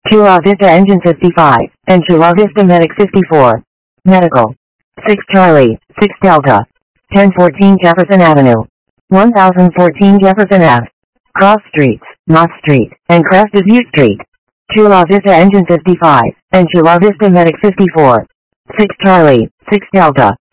Chula Vista Engine 55, and Chula Vista Medic 54. Medical. 6 Charlie, 6 Delta. 1014 Jefferson Avenue. 1014 Jefferson Ave. Cross Streets, Mott Street, and Crested View Street. Chula Vista Engine 55, and Chula Vista Medic 54. 6 Charlie, 6 Delta.